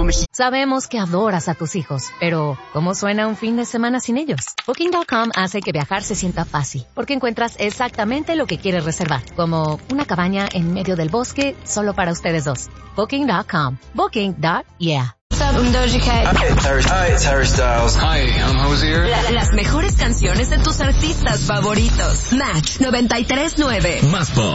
machine. Sabemos que adoras a tus hijos, pero ¿cómo suena un fin de semana sin ellos? Booking.com hace que viajar se sienta fácil, porque encuentras exactamente lo que quieres reservar, como una cabaña en medio del bosque solo para ustedes dos. Booking.com. Booking.yeah. I'm Doja Cat. Hi, it's Harry Styles. Hi, I'm Hozier. Las mejores canciones de tus artistas favoritos. Match 93.9. Más pop.